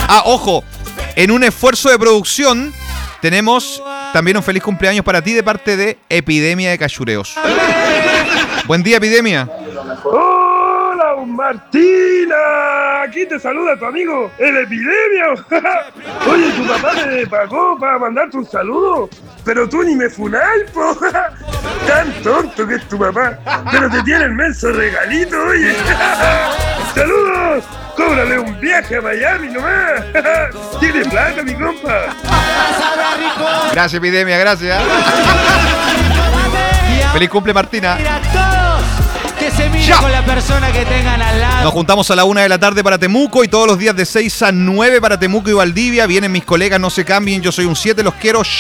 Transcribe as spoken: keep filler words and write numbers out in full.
Ah, ojo, en un esfuerzo de producción tenemos también un feliz cumpleaños para ti de parte de Epidemia de Cachureos. Buen día, Epidemia. ¡Hola, Martina! Aquí te saluda tu amigo, el Epidemia. Oye, tu papá me pagó para mandarte un saludo, pero tú ni me funás, po. Tan tonto que es tu papá, pero te tiene el menso regalito, oye. ¡Saludos! ¡Cóbrale un viaje a Miami nomás! ¡Tiene plata, mi compa! Gracias, Epidemia, gracias. Feliz cumple, Martina. Que se mire con la persona que tengan al lado. Nos juntamos a la una de la tarde para Temuco y todos los días de seis a nueve para Temuco y Valdivia. Vienen mis colegas, no se cambien. Yo soy un siete, los quiero.